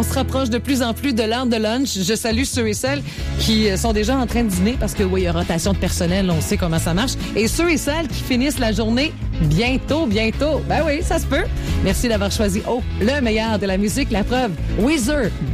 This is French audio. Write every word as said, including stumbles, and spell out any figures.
on se rapproche de plus en plus de l'heure de lunch. Je salue ceux et celles qui sont déjà en train de dîner parce que, oui, il y a rotation de personnel, on sait comment ça marche. Et ceux et celles qui finissent la journée bientôt, bientôt. Ben oui, ça se peut. Merci d'avoir choisi, oh, le meilleur de la musique, la preuve. Weezer.